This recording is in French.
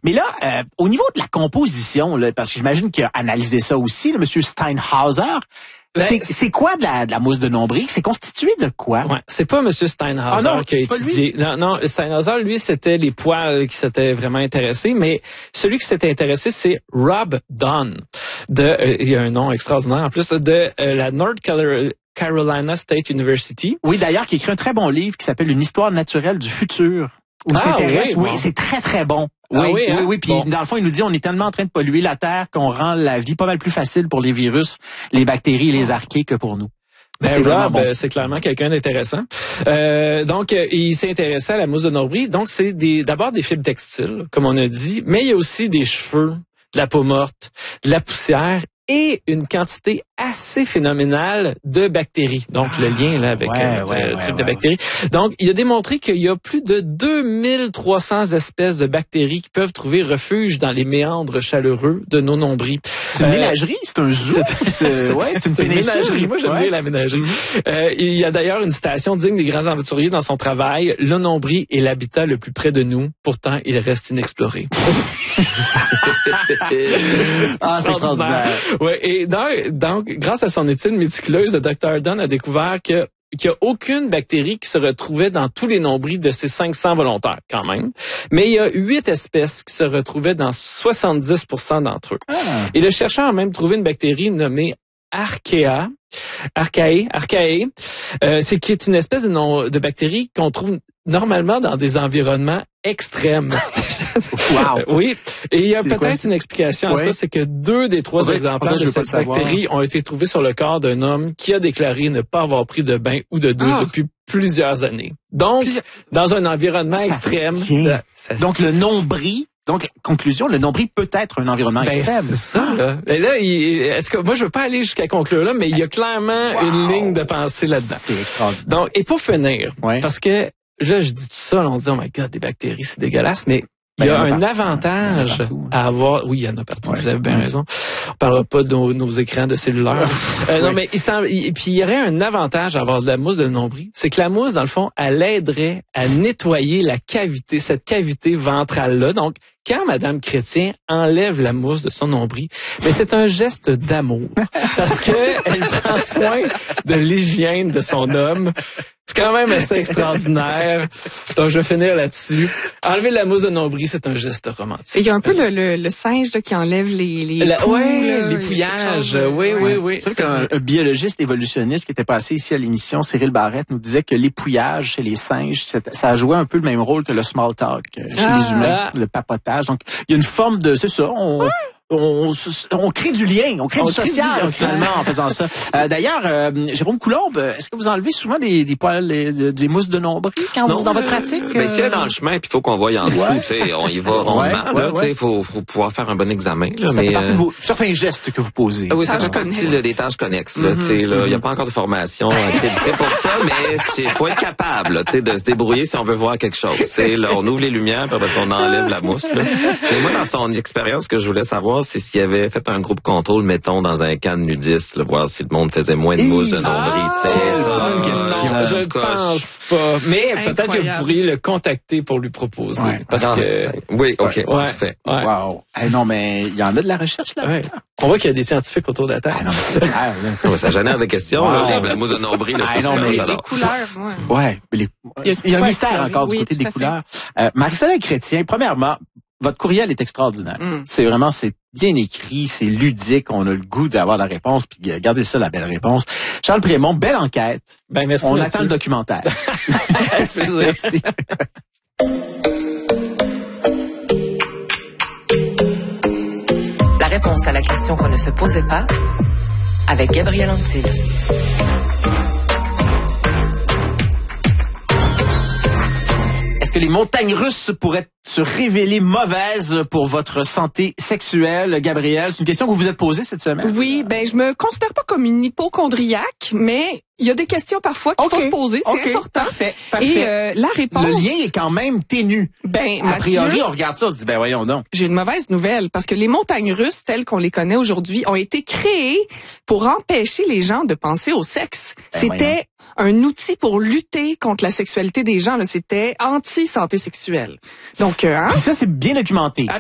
Mais là, au niveau de la composition, là, parce que j'imagine qu'il a analysé ça aussi, le monsieur Steinhauser. C'est quoi de la mousse de nombril? C'est constitué de quoi? Ouais, c'est pas monsieur Steinhauser qui a étudié. Non, Steinhauser, lui, c'était les poils qui s'étaient vraiment intéressés, mais celui qui s'était intéressé, c'est Rob Dunn il y a un nom extraordinaire en plus, de la North Carolina State University. Oui, d'ailleurs, qui écrit un très bon livre qui s'appelle Une histoire naturelle du futur. Où s'intéresse, oui, c'est très, très bon. Oui. Puis, dans le fond, il nous dit, on est tellement en train de polluer la Terre qu'on rend la vie pas mal plus facile pour les virus, les bactéries et les archées que pour nous. Rob, c'est clairement quelqu'un d'intéressant. Donc, il s'est intéressé à la mousse de nombril. Donc, c'est d'abord des fibres textiles, comme on a dit, mais il y a aussi des cheveux, de la peau morte, de la poussière et une quantité assez phénoménale de bactéries. Donc, le lien là avec le truc de bactéries. Donc, il a démontré qu'il y a plus de 2300 espèces de bactéries qui peuvent trouver refuge dans les méandres chaleureux de nos nombrils. C'est une ménagerie? C'est un zoo? C'est une ménagerie. Moi, j'aime bien la ménagerie. Il y a d'ailleurs une citation digne des grands aventuriers dans son travail. Le nombril est l'habitat le plus près de nous. Pourtant, il reste inexploré. C'est extraordinaire. Ouais, et donc, grâce à son étude méticuleuse, le Dr. Dunn a découvert qu'il n'y a aucune bactérie qui se retrouvait dans tous les nombrils de ces 500 volontaires, quand même. Mais il y a 8 espèces qui se retrouvaient dans 70% d'entre eux. Et le chercheur a même trouvé une bactérie nommée Archaea, c'est qui est une espèce de bactérie qu'on trouve normalement dans des environnements extrêmes. Wow. Oui. Et il y a peut-être une explication à ça, c'est que 2 des 3 exemplaires de cette bactérie ont été trouvés sur le corps d'un homme qui a déclaré ne pas avoir pris de bain ou de douche depuis plusieurs années. Donc, dans un environnement extrême. Donc, le nombril. Donc, conclusion, le nombril peut être un environnement extrême. C'est ça, là. Et là, est-ce que moi, je veux pas aller jusqu'à conclure là, mais il y a clairement une ligne de pensée là-dedans. C'est extraordinaire. Donc, et pour finir, parce que là, je dis tout ça, on se dit, oh my God, des bactéries, c'est dégueulasse, mais il y a un avantage à avoir. Oui, il y en a partout. Vous avez bien raison. On parlera pas de nos écrans de cellulaire. Non, mais puis il y aurait un avantage à avoir de la mousse de nombril. C'est que la mousse, dans le fond, elle aiderait à nettoyer cette cavité ventrale-là. Donc, quand Madame Chrétien enlève la mousse de son nombril, mais c'est un geste d'amour. Parce que elle prend soin de l'hygiène de son homme. C'est quand même assez extraordinaire. Donc, je vais finir là-dessus. Enlever la mousse de nombril, c'est un geste romantique. Il y a un peu le singe là, qui enlève les pouillages. Oui. C'est vrai qu'un biologiste évolutionniste qui était passé ici à l'émission, Cyril Barrette, nous disait que l'épouillage chez les singes, ça a joué un peu le même rôle que le small talk chez les humains, le papotage. Donc, il y a une forme de... C'est ça, on crée du lien, on crée du social finalement en faisant ça. D'ailleurs, Jérôme Coulombe, est-ce que vous enlevez souvent des poils, des mousses de nombril dans votre pratique? Mais s'il y a dans le chemin, puis il faut qu'on voie en dessous, tu sais, on y va rondement, là, tu sais, faut pouvoir faire un bon examen. Là, ça fait partie de certains gestes que vous posez. Oui, ça fait partie des tâches connexes. Là, tu sais, là, il y a pas encore de formation accréditée pour ça, mais il faut être capable, tu sais, de se débrouiller si on veut voir quelque chose. C'est là, on ouvre les lumières, puis on enlève la mousse. Là. Et moi, dans son expérience, ce que je voulais savoir, c'est s'il avait fait un groupe contrôle, mettons, dans un camp de nudistes, là, voir si le monde faisait moins de mousse de nombril. C'est bonne question. Je pense pas. Mais peut-être que vous pourriez le contacter pour lui proposer. Parce que... Oui, OK, parfait. Wow. Non, mais il y en a de la recherche là. On voit qu'il y a des scientifiques autour de la Terre. Non, c'est clair, ça génère des questions, là, la mousse de nombril. Là, les couleurs, il y a un mystère encore du côté des couleurs. Marie-Soleil Chrétien, premièrement, votre courriel est extraordinaire. C'est bien écrit, c'est ludique, on a le goût d'avoir la réponse, puis regardez ça, la belle réponse. Charles Prémont, belle enquête. Merci. On attend le documentaire. Merci. La réponse à la question qu'on ne se posait pas, avec Gabriel Antil. Est-ce que les montagnes russes pourraient se révéler mauvaises pour votre santé sexuelle, Gabrielle? C'est une question que vous vous êtes posée cette semaine. Oui, je me considère pas comme une hypochondriaque, mais il y a des questions parfois qu'il faut se poser, c'est important. Parfait. Et la réponse... Le lien est quand même ténu. A priori, on regarde ça, on se dit, voyons donc. J'ai une mauvaise nouvelle, parce que les montagnes russes, telles qu'on les connaît aujourd'hui, ont été créées pour empêcher les gens de penser au sexe. C'était un outil pour lutter contre la sexualité des gens. C'était anti-santé sexuelle. Donc, ça, c'est bien documenté.